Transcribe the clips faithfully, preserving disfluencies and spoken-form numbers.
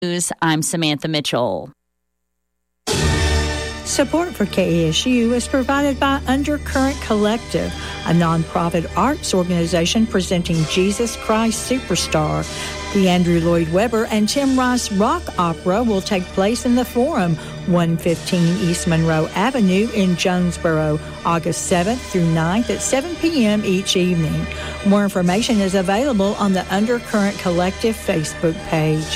I'm Samantha Mitchell. Support for K A S U is provided by Undercurrent Collective, a nonprofit arts organization presenting Jesus Christ Superstar. The Andrew Lloyd Webber and Tim Rice Rock Opera will take place in the Forum, one fifteen East Monroe Avenue in Jonesboro, August seventh through ninth at seven p.m. each evening. More information is available on the Undercurrent Collective Facebook page.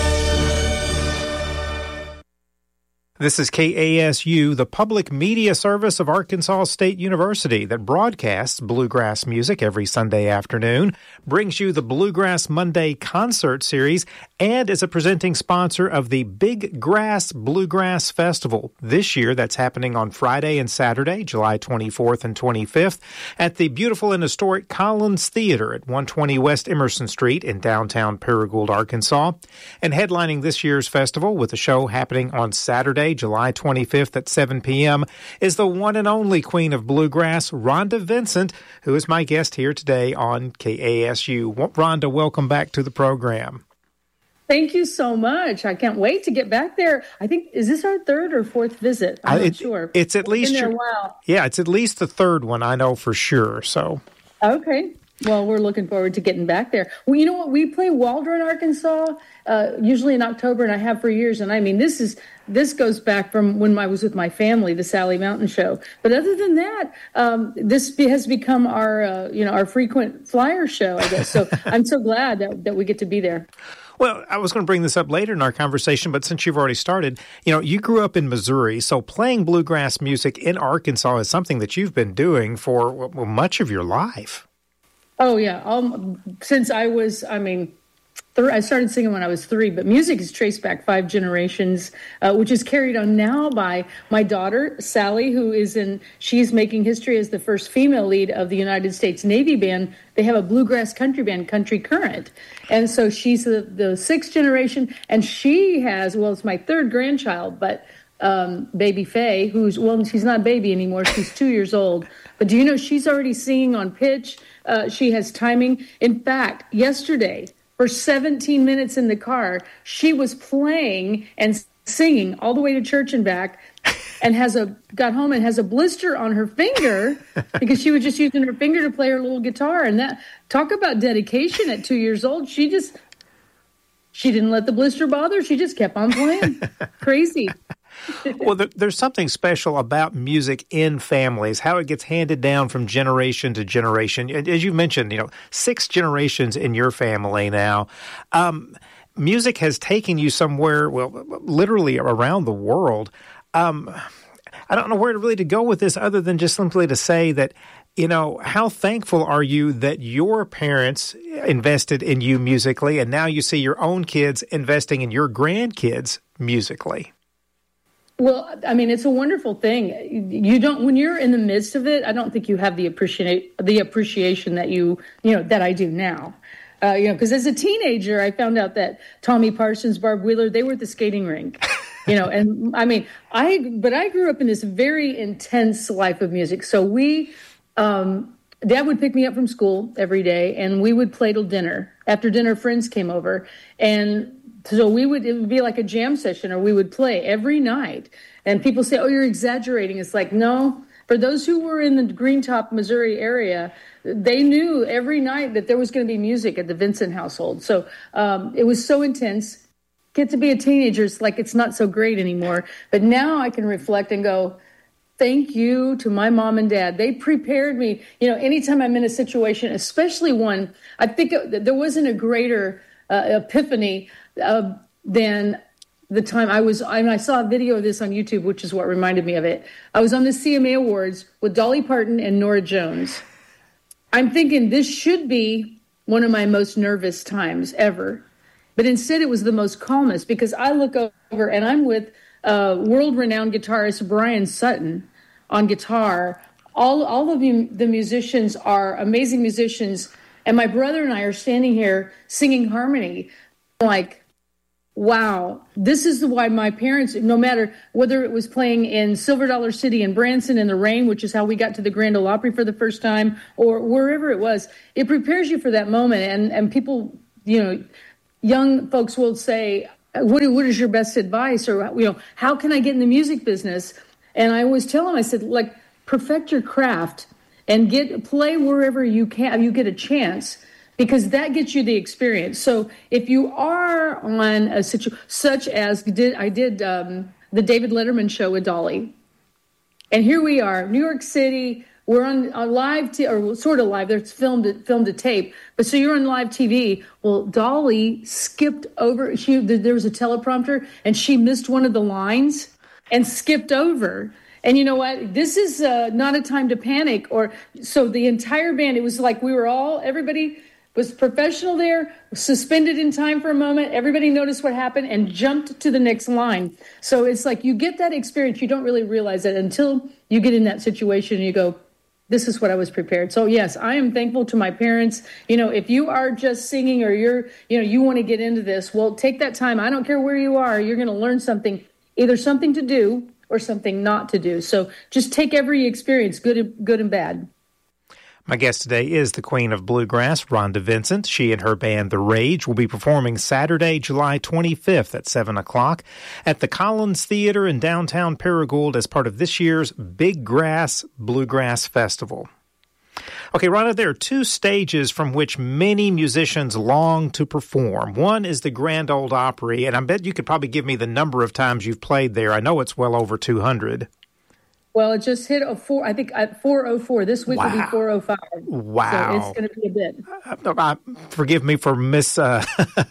This is K A S U, the public media service of Arkansas State University that broadcasts bluegrass music every Sunday afternoon, brings you the Bluegrass Monday concert series, and is a presenting sponsor of the Big Grass Bluegrass Festival. This year, that's happening on Friday and Saturday, July twenty-fourth and twenty-fifth, at the beautiful and historic Collins Theater at one twenty West Emerson Street in downtown Paragould, Arkansas. And headlining this year's festival with a show happening on Saturday, July twenty-fifth at seven p.m. is the one and only Queen of Bluegrass, Rhonda Vincent, who is my guest here today on K A S U. Rhonda, welcome back to the program. Thank you so much. I can't wait to get back there. I think, is this our third or fourth visit? I'm not it, sure. It's at least, been there your, a while. Yeah, it's at least the third one, I know for sure. So, okay. Well, we're looking forward to getting back there. Well, you know what? We play Waldron, Arkansas, uh, usually in October, and I have for years. And I mean, this is this goes back from when I was with my family, the Sally Mountain Show. But other than that, um, this has become our, uh, you know, our frequent flyer show, I guess. So I'm so glad that, that we get to be there. Well, I was going to bring this up later in our conversation, but since you've already started, you know, you grew up in Missouri, so playing bluegrass music in Arkansas is something that you've been doing for well, much of your life. Oh, yeah. Um, since I was, I mean, th- I started singing when I was three, but music is traced back five generations, uh, which is carried on now by my daughter, Sally, who is in, she's making history as the first female lead of the United States Navy band. They have a bluegrass country band, Country Current. And so she's the, the sixth generation, and she has, well, it's my third grandchild, but um, baby Faye, who's, well, she's not a baby anymore. She's two years old. But do you know she's already singing on pitch? Uh, she has timing. In fact, yesterday, for seventeen minutes in the car, she was playing and singing all the way to church and back, and has a got home and has a blister on her finger because she was just using her finger to play her little guitar. And that, talk about dedication at two years old. She just, she didn't let the blister bother her. She just kept on playing. Crazy. Well, there's something special about music in families, how it gets handed down from generation to generation. As you mentioned, you know, six generations in your family now. Um, music has taken you somewhere, well, literally around the world. Um, I don't know where to really to go with this other than just simply to say that, you know, how thankful are you that your parents invested in you musically, and now you see your own kids investing in your grandkids musically? Well, I mean, it's a wonderful thing. You don't, when you're in the midst of it, I don't think you have the appreciate the appreciation that you, you know, that I do now. Uh, you know, because as a teenager, I found out that Tommy Parsons, Barb Wheeler, they were at the skating rink. You know, and I mean, I, but I grew up in this very intense life of music. So we, um, Dad would pick me up from school every day, and we would play till dinner. After dinner, friends came over, and so we would, it would be like a jam session, or we would play every night. And people say, oh, you're exaggerating. It's like, no. For those who were in the Greentop, Missouri area, they knew every night that there was going to be music at the Vincent household. So um, it was so intense. Get to be a teenager, it's like it's not so great anymore. But now I can reflect and go, thank you to my mom and dad. They prepared me. You know, anytime I'm in a situation, especially one, I think it, there wasn't a greater uh, epiphany uh, than the time I was, I, I saw a video of this on YouTube, which is what reminded me of it. I was on the C M A Awards with Dolly Parton and Norah Jones. I'm thinking this should be one of my most nervous times ever. But instead it was the most calmest, because I look over and I'm with uh, world-renowned guitarist Brian Sutton on guitar. All, all of you, the musicians are amazing musicians. And my brother and I are standing here singing harmony. I'm like, wow, this is why my parents, no matter whether it was playing in Silver Dollar City in Branson in the rain, which is how we got to the Grand Ole Opry for the first time, or wherever it was, it prepares you for that moment. And, and people, you know, young folks will say, what, what is your best advice? Or, you know, how can I get in the music business? And I always tell them, I said, like, perfect your craft and get play wherever you can, you get a chance, because that gets you the experience. So if you are on a situation such as did I did um, the David Letterman show with Dolly, and here we are, New York City. We're on, on live, t- or sort of live. There's filmed filmed a tape, but so you're on live T V. Well, Dolly skipped over. She there was a teleprompter, and she missed one of the lines and skipped over. And you know what? This is uh, not a time to panic. Or so the entire band. It was like we were all everybody was professional there, suspended in time for a moment. Everybody noticed what happened and jumped to the next line. So it's like you get that experience. You don't really realize it until you get in that situation and you go, this is what I was prepared. So yes, I am thankful to my parents. You know, if you are just singing or you're, you know, you want to get into this, well, take that time. I don't care where you are. You're going to learn something, either something to do or something not to do. So just take every experience, good, good and bad. My guest today is the Queen of Bluegrass, Rhonda Vincent. She and her band, The Rage, will be performing Saturday, July twenty-fifth at seven o'clock at the Collins Theater in downtown Paragould as part of this year's Big Grass Bluegrass Festival. Okay, Rhonda, there are two stages from which many musicians long to perform. One is the Grand Ole Opry, and I bet you could probably give me the number of times you've played there. I know it's well over two hundred. Well, it just hit a four, I think at four oh four. This week wow. will be four oh five. Wow. So it's going to be a bit. Uh, uh, forgive me for mis, uh,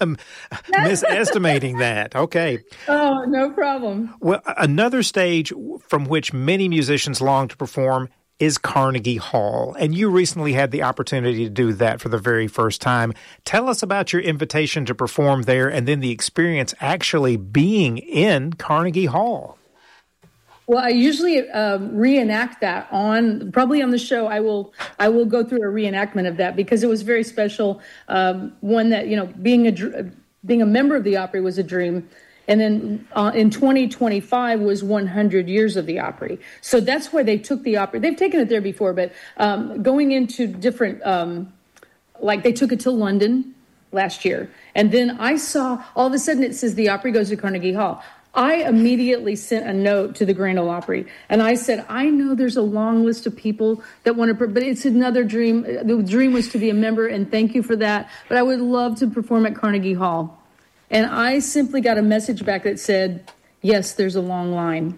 misestimating that. Okay. Oh, no problem. Well, another stage from which many musicians long to perform is Carnegie Hall. And you recently had the opportunity to do that for the very first time. Tell us about your invitation to perform there and then the experience actually being in Carnegie Hall. Well, I usually um, reenact that on probably on the show. I will I will go through a reenactment of that because it was very special. Um, one that, you know, being a being a member of the Opry was a dream, and then uh, in twenty twenty-five was one hundred years of the Opry. So that's why they took the Opry. They've taken it there before, but um, going into different, um, like they took it to London last year, and then I saw all of a sudden it says the Opry goes to Carnegie Hall. I immediately sent a note to the Grand Ole Opry, and I said, I know there's a long list of people that want to, but it's another dream. The dream was to be a member, and thank you for that, but I would love to perform at Carnegie Hall. And I simply got a message back that said, yes, there's a long line.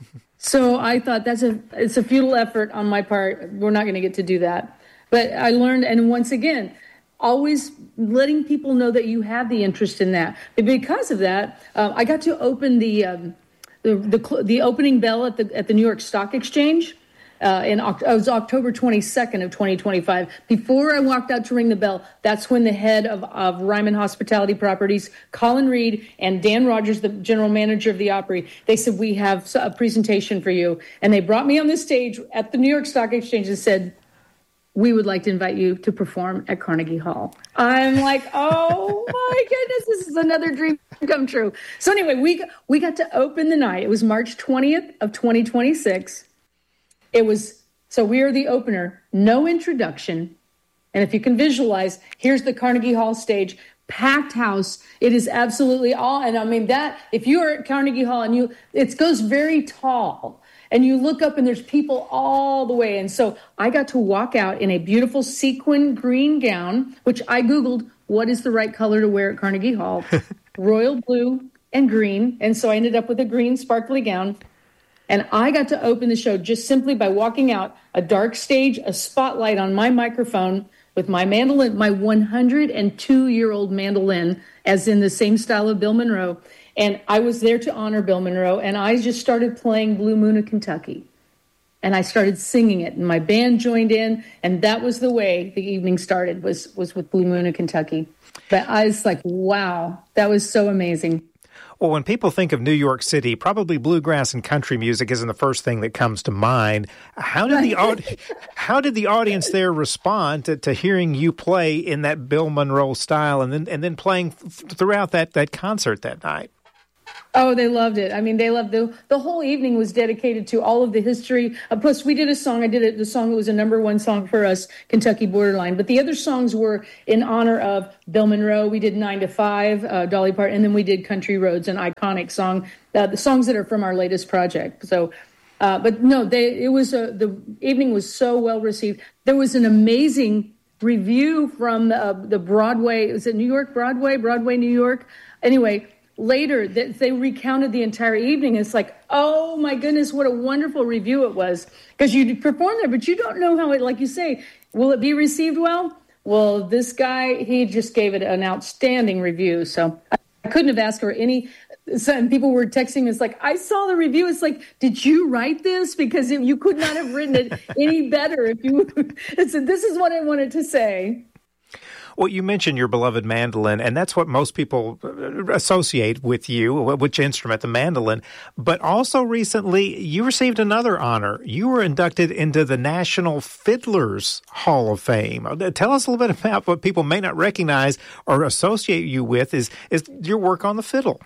So I thought that's a, it's a futile effort on my part. We're not going to get to do that. But I learned, and once again, always letting people know that you have the interest in that. But because of that, uh, I got to open the, um, the the the opening bell at the at the New York Stock Exchange. Uh, in it was October twenty-second of twenty twenty-five. Before I walked out to ring the bell, that's when the head of, of Ryman Hospitality Properties, Colin Reed, and Dan Rogers, the general manager of the Opry, they said, we have a presentation for you. And they brought me on the stage at the New York Stock Exchange and said, we would like to invite you to perform at Carnegie Hall. I'm like, oh my goodness, this is another dream come true. So anyway, we we got to open the night. It was March twentieth of twenty twenty-six. It was, so we are the opener, no introduction. And if you can visualize, here's the Carnegie Hall stage, packed house. It is absolutely all, and I mean that, if you are at Carnegie Hall and you, it goes very tall. And you look up and there's people all the way. And so I got to walk out in a beautiful sequin green gown, which I Googled, what is the right color to wear at Carnegie Hall? Royal blue and green. And so I ended up with a green sparkly gown. And I got to open the show just simply by walking out, a dark stage, a spotlight on my microphone with my mandolin, my one hundred two-year-old mandolin, as in the same style of Bill Monroe. And I was there to honor Bill Monroe, and I just started playing Blue Moon of Kentucky. And I started singing it, and my band joined in, and that was the way the evening started, was was with Blue Moon of Kentucky. But I was like, wow, that was so amazing. Well, when people think of New York City, probably bluegrass and country music isn't the first thing that comes to mind. How did the how did the audience there respond to, to hearing you play in that Bill Monroe style, and then and then playing th- throughout that, that concert that night? Oh, they loved it. I mean, they loved the the whole evening was dedicated to all of the history. Uh, plus, we did a song. I did it. The song that was a number one song for us, Kentucky Borderline. But the other songs were in honor of Bill Monroe. We did Nine to Five, uh, Dolly Parton, and then we did Country Roads, an iconic song. Uh, the songs that are from our latest project. So, uh, but no, they it was a, the evening was so well received. There was an amazing review from the, uh, the Broadway. Was it New York Broadway? Broadway, New York. Anyway. Later, that they recounted the entire evening. It's like, oh my goodness, what a wonderful review it was. Because you performed there, but you don't know how it, like you say, will it be received well? Well, this guy, he just gave it an outstanding review. So I couldn't have asked for any. Some people were texting me. It's like, I saw the review. It's like, did you write this? Because it, you could not have written it any better. If you, it's, this is what I wanted to say. Well, you mentioned your beloved mandolin, and that's what most people associate with you, which instrument, the mandolin. But also recently, you received another honor. You were inducted into the National Fiddlers Hall of Fame. Tell us a little bit about what people may not recognize or associate you with is, is your work on the fiddle.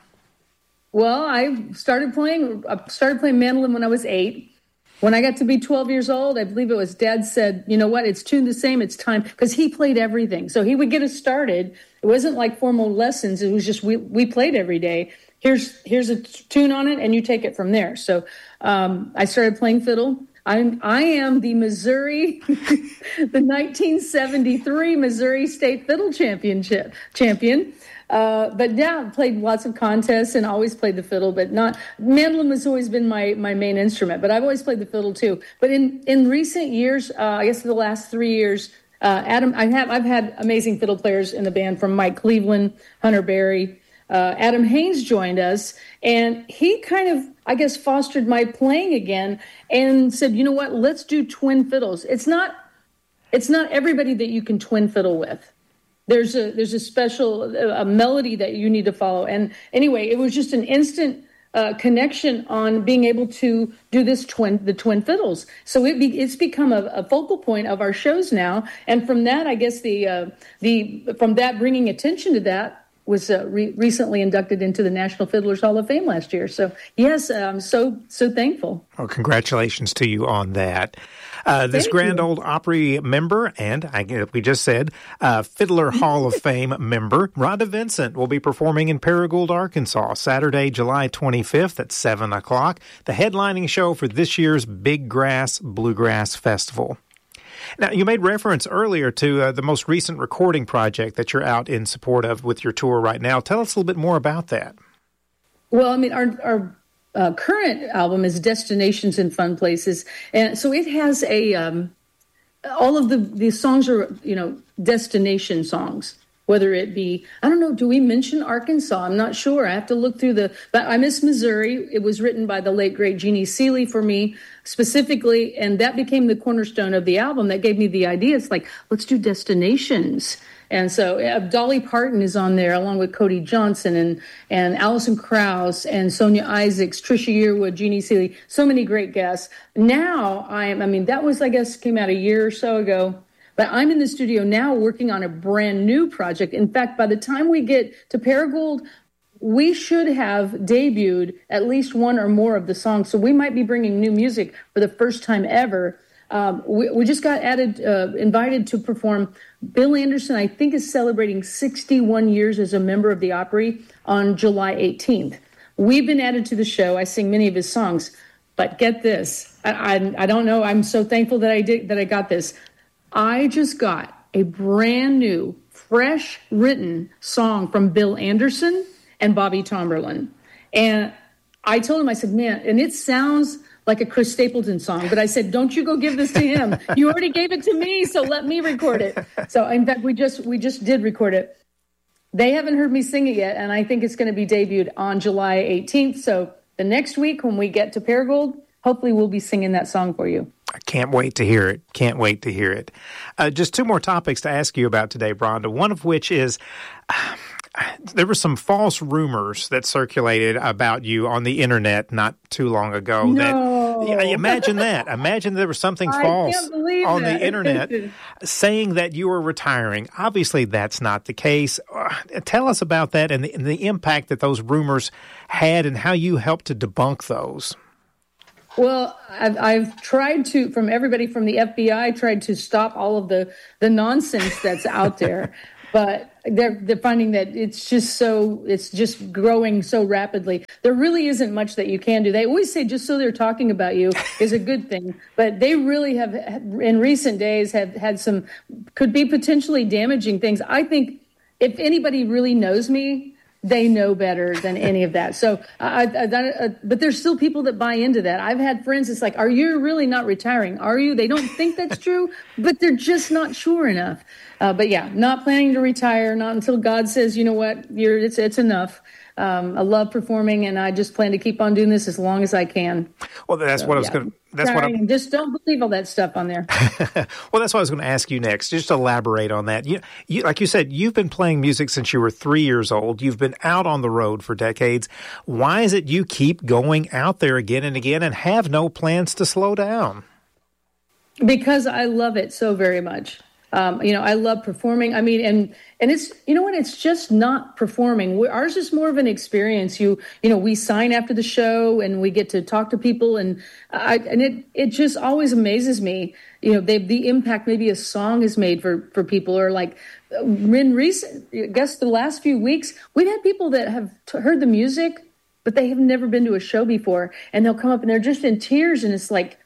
Well, I started playing, I started playing mandolin when I was eight. When I got to be twelve years old, I believe it was Dad said, you know what, it's tuned the same, it's time, because he played everything. So he would get us started. It wasn't like formal lessons. It was just we we played every day. Here's here's a tune on it, and you take it from there. So um, I started playing fiddle. I'm, I am the Missouri, the nineteen seventy-three Missouri State Fiddle Championship champion. Uh, but yeah, played lots of contests and always played the fiddle, but not, mandolin has always been my, my main instrument, but I've always played the fiddle too. But in, in recent years, uh, I guess the last three years, uh, Adam, I have, I've had amazing fiddle players in the band from Mike Cleveland, Hunter Berry, uh, Adam Haynes joined us, and he kind of, I guess, fostered my playing again and said, you know what, let's do twin fiddles. It's not, it's not everybody that you can twin fiddle with. There's a there's a special a melody that you need to follow. And anyway, it was just an instant uh, connection on being able to do this twin the twin fiddles. So it be, it's become a, a focal point of our shows now. And from that, I guess the uh, the from that bringing attention to that was uh, re- recently inducted into the National Fiddlers Hall of Fame last year. So yes, I'm so so thankful. Well, congratulations to you on that. Uh, this Thank Grand you. Ole Opry member, and I, we just said, uh, Fiddler Hall of Fame member, Rhonda Vincent, will be performing in Paragould, Arkansas, Saturday, July twenty-fifth at seven o'clock, the headlining show for this year's Big Grass Bluegrass Festival. Now, you made reference earlier to uh, the most recent recording project that you're out in support of with your tour right now. Tell us a little bit more about that. Well, I mean, our our uh, current album is Destinations in Fun Places, and so it has a um, all of the the songs are you know destination songs. Whether it be, I don't know, do we mention Arkansas? I'm not sure. I have to look through the, but I Miss Missouri. It was written by the late, great Jeannie Seely for me specifically, and that became the cornerstone of the album. That gave me the idea. It's like, let's do destinations. And so uh, Dolly Parton is on there, along with Cody Johnson and, and Alison Krauss and Sonia Isaacs, Trisha Yearwood, Jeannie Seely, so many great guests. Now, I am, I mean, that was, I guess, came out a year or so ago. But I'm in the studio now working on a brand new project. In fact, by the time we get to Paragould, we should have debuted at least one or more of the songs. So we might be bringing new music for the first time ever. Um, we, we just got added, uh, invited to perform. Bill Anderson, I think, is celebrating sixty-one years as a member of the Opry on July eighteenth. We've been added to the show. I sing many of his songs. But get this. I, I, I don't know. I'm so thankful that I did that I got this. I just got a brand new, fresh written song from Bill Anderson and Bobby Tomberlin. And I told him, I said, man, and it sounds like a Chris Stapleton song, but I said, don't you go give this to him. You already gave it to me, so let me record it. So in fact, we just we just did record it. They haven't heard me sing it yet, and I think it's going to be debuted on July eighteenth. So the next week when we get to Paragould, hopefully we'll be singing that song for you. I can't wait to hear it. Can't wait to hear it. Uh, just two more topics to ask you about today, Rhonda. One of which is uh, there were some false rumors that circulated about you on the internet not too long ago. No. No. Imagine that. Imagine there was something false on that. the internet saying that you were retiring. Obviously, that's not the case. Uh, tell us about that and the, and the impact that those rumors had and how you helped to debunk those. Well, I've, I've tried to, from everybody from the F B I, tried to stop all of the, the nonsense that's out there. But they're, they're finding that it's just so, it's just growing so rapidly. There really isn't much that you can do. They always say just so they're talking about you is a good thing. But they really have, in recent days, have had some, could be potentially damaging things. I think if anybody really knows me, they know better than any of that. So, I, I, that, uh, but there's still people that buy into that. I've had friends, it's like, are you really not retiring? Are you? They don't think that's true, but they're just not sure enough. Uh, but yeah, not planning to retire, not until God says, you know what, you're, it's, it's enough. Um, I love performing, and I just plan to keep on doing this as long as I can. Well, that's so, what I was yeah. going to. That's Sorry, what I just don't believe all that stuff on there. Well, that's what I was going to ask you next. Just elaborate on that. You, you, like you said, you've been playing music since you were three years old. You've been out on the road for decades. Why is it you keep going out there again and again and have no plans to slow down? Because I love it so very much. Um, you know, I love performing. I mean, and and it's, you know what, it's just not performing. We're, ours is more of an experience. You you know, we sign after the show and we get to talk to people. And I and it it just always amazes me, you know, they, the impact maybe a song has made for, for people. Or like in recent, I guess the last few weeks, we've had people that have t- heard the music, but they have never been to a show before. And they'll come up and they're just in tears. And it's like,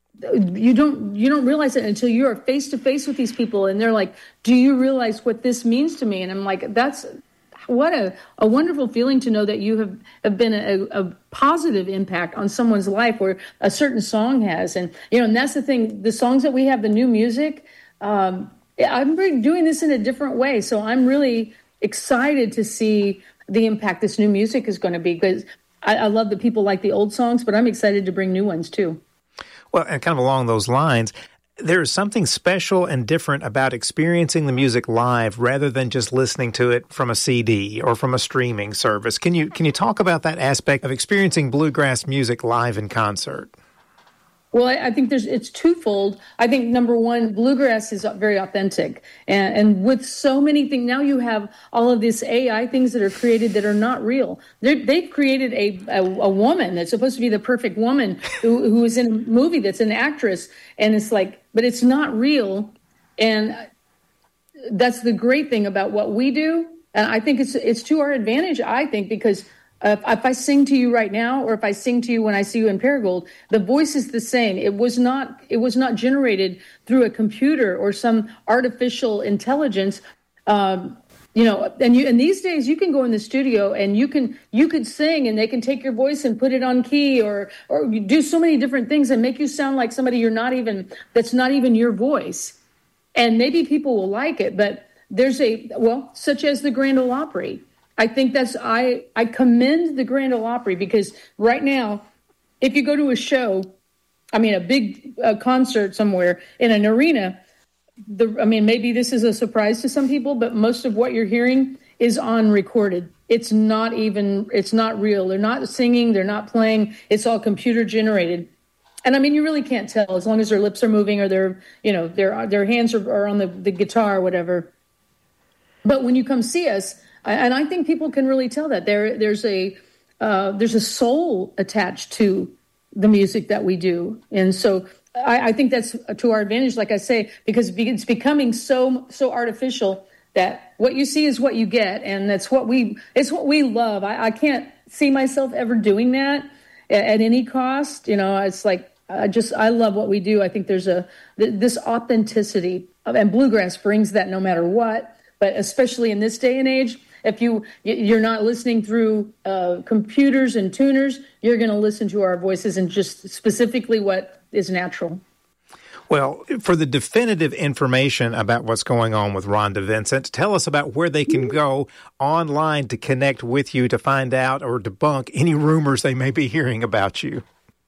you don't you don't realize it until you are face to face with these people, and they're like, do you realize what this means to me? And I'm like, that's what a, a wonderful feeling to know that you have, have been a, a positive impact on someone's life, or a certain song has. And you know, and that's the thing, the songs that we have, the new music, um, I'm doing this in a different way. So I'm really excited to see the impact this new music is going to be, because I, I love that people like the old songs, but I'm excited to bring new ones too. Well, and kind of along those lines, there's something special and different about experiencing the music live rather than just listening to it from a C D or from a streaming service. Can you can you talk about that aspect of experiencing bluegrass music live in concert? Well, I think there's it's twofold. I think, number one, bluegrass is very authentic. And, and with so many things, now you have all of these A I things that are created that are not real. They're, they've created a, a, a woman that's supposed to be the perfect woman who, who is in a movie that's an actress. And it's like, but it's not real. And that's the great thing about what we do. And I think it's it's to our advantage, I think, because Uh, if I sing to you right now, or if I sing to you when I see you in Paragould, the voice is the same. It was not. It was not generated through a computer or some artificial intelligence. Um, you know, and you. And these days, you can go in the studio and you can you could sing, and they can take your voice and put it on key, or or you do so many different things and make you sound like somebody you're not even. That's not even your voice. And maybe people will like it, but there's a well, such as the Grand Ole Opry. I think that's, I, I commend the Grand Ole Opry, because right now, if you go to a show, I mean, a big uh, concert somewhere in an arena, the, I mean, maybe this is a surprise to some people, but most of what you're hearing is on recorded. It's not even, it's not real. They're not singing, they're not playing. It's all computer generated. And I mean, you really can't tell as long as their lips are moving, or their, you know, their, their hands are, are on the, the guitar or whatever. But when you come see us, and I think people can really tell that there, there's a uh, there's a soul attached to the music that we do, and so I, I think that's to our advantage. Like I say, because it's becoming so so artificial that what you see is what you get, and that's what we it's what we love. I, I can't see myself ever doing that at, at any cost. You know, it's like I just I love what we do. I think there's a this authenticity, and bluegrass brings that no matter what, but especially in this day and age. If you, you're not listening through uh, computers and tuners, you're going to listen to our voices and just specifically what is natural. Well, for the definitive information about what's going on with Rhonda Vincent, tell us about where they can go online to connect with you, to find out or debunk any rumors they may be hearing about you.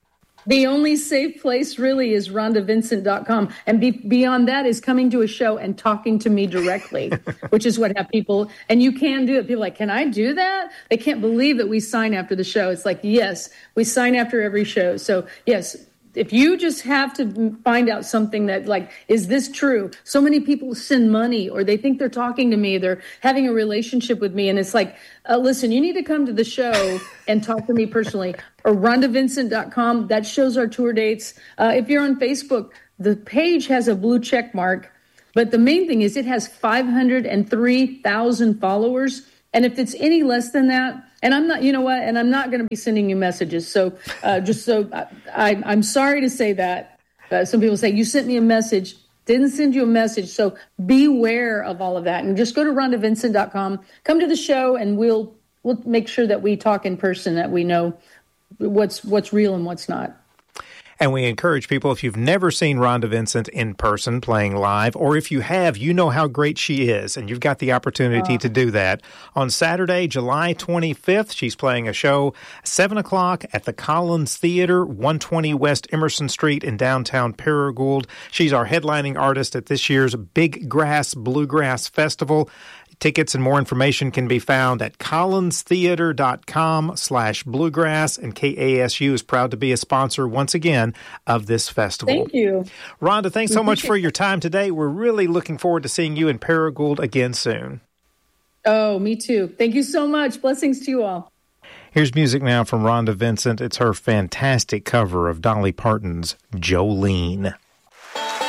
The only safe place really is rhonda vincent dot com. And be, beyond that is coming to a show and talking to me directly, which is what have people, and you can do it. People are like, can I do that? They can't believe that we sign after the show. It's like, yes, we sign after every show. So yes, if you just have to find out something that, like, is this true? So many people send money, or they think they're talking to me, they're having a relationship with me, and it's like, uh, listen, you need to come to the show and talk to me personally. Or rhonda vincent dot com, that shows our tour dates. Uh, if you're on Facebook, the page has a blue check mark, but the main thing is it has five hundred three thousand followers. And if it's any less than that, and I'm not, you know what, and I'm not going to be sending you messages. So uh, just so I, I, I'm sorry to say that. Uh, some people say, you sent me a message, didn't send you a message. So beware of all of that. And just go to rhonda vincent dot com, come to the show, and we'll we'll make sure that we talk in person, that we know what's what's real and what's not. And we encourage people, if you've never seen Rhonda Vincent in person playing live, or if you have, you know how great she is, and you've got the opportunity uh. to do that. On Saturday, July twenty-fifth, she's playing a show, seven o'clock at the Collins Theater, one twenty West Emerson Street in downtown Paragould. She's our headlining artist at this year's Big Grass Bluegrass Festival. Tickets and more information can be found at collinstheater.com slash bluegrass, and K A S U is proud to be a sponsor once again of this festival. Thank you. Rhonda, thanks so much for your time today. We're really looking forward to seeing you in Paragould again soon. Oh, me too. Thank you so much. Blessings to you all. Here's music now from Rhonda Vincent. It's her fantastic cover of Dolly Parton's Jolene.